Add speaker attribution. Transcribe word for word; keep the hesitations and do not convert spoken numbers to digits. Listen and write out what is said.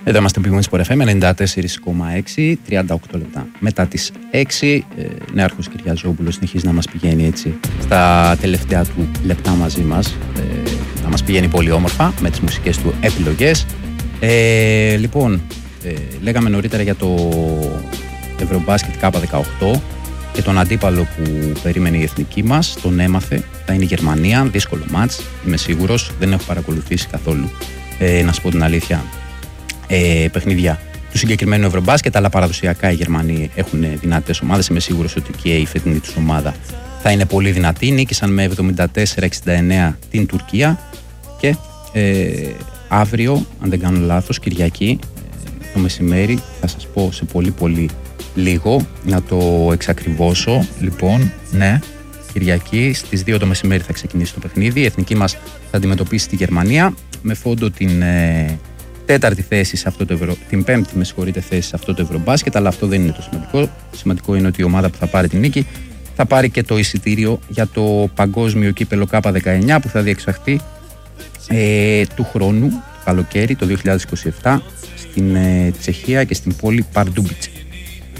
Speaker 1: Εδώ είμαστε στο Sport εφ εμ ενενήντα τέσσερα κόμμα έξι, τριάντα οκτώ λεπτά μετά τις έξι. Ε, Νέαρχος Κυριαζόπουλος συνεχίζει να μας πηγαίνει έτσι στα τελευταία του λεπτά μαζί μας. Ε, να μας πηγαίνει πολύ όμορφα με τις μουσικές του επιλογές. Ε, λοιπόν, ε, λέγαμε νωρίτερα για το Ευρωμπάσκετ κάπα δεκαοκτώ και τον αντίπαλο που περίμενε η εθνική μας. Τον έμαθε, θα είναι η Γερμανία. Δύσκολο μάτς, είμαι σίγουρος. Δεν έχω παρακολουθήσει καθόλου, ε, να σου πω την αλήθεια, ε, παιχνίδια του συγκεκριμένου Ευρωμπάσκετ, αλλά παραδοσιακά οι Γερμανοί έχουν δυνατές ομάδες. Είμαι σίγουρος ότι και η φετινή τους ομάδα θα είναι πολύ δυνατή. Νίκησαν με εβδομήντα τέσσερα εξήντα εννέα την Τουρκία και ε, αύριο, αν δεν κάνω λάθος, Κυριακή ε, το μεσημέρι, θα σας πω σε πολύ πολύ λίγο να το εξακριβώσω. Λοιπόν, ναι, Κυριακή στις δύο το μεσημέρι θα ξεκινήσει το παιχνίδι. Η εθνική μας θα αντιμετωπίσει τη Γερμανία με φόντο την ε, τέταρτη θέση σε αυτό το ευρω... την πέμπτη με συγχωρείτε θέση σε αυτό το Ευρωμπάσκετ, αλλά αυτό δεν είναι το σημαντικό. Σημαντικό είναι ότι η ομάδα που θα πάρει την νίκη θα πάρει και το εισιτήριο για το παγκόσμιο κύπελο κάπα δεκαεννιά που θα διεξαχθεί ε, του χρόνου, το καλοκαίρι, το δύο χιλιάδες είκοσι επτά, στην ε, Τσεχία και στην πόλη Παρντούμπιτσε.